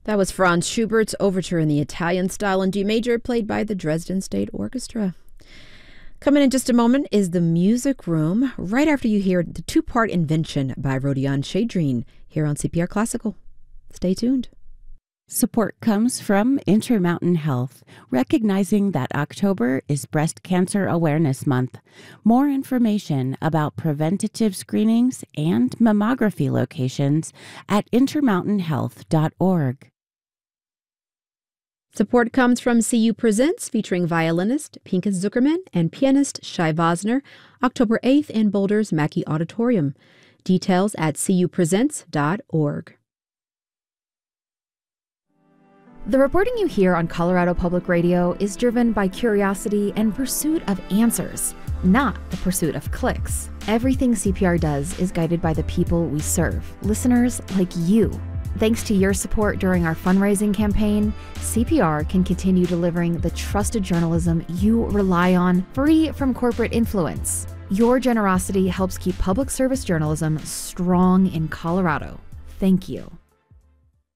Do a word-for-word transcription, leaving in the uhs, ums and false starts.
That was Franz Schubert's Overture in the Italian style in D major, played by the Dresden State Orchestra. Coming in just a moment is the Music Room, right after you hear the two-part Invention by Rodion Chedrin here on C P R Classical. Stay tuned. Support comes from Intermountain Health, recognizing that October is Breast Cancer Awareness Month. More information about preventative screenings and mammography locations at intermountain health dot org. Support comes from C U Presents, featuring violinist Pinkas Zuckerman and pianist Shai Vosner, October eighth in Boulder's Mackey Auditorium. Details at c u presents dot org. The reporting you hear on Colorado Public Radio is driven by curiosity and pursuit of answers, not the pursuit of clicks. Everything C P R does is guided by the people we serve, listeners like you. Thanks to your support during our fundraising campaign, C P R can continue delivering the trusted journalism you rely on, free from corporate influence. Your generosity helps keep public service journalism strong in Colorado. Thank you.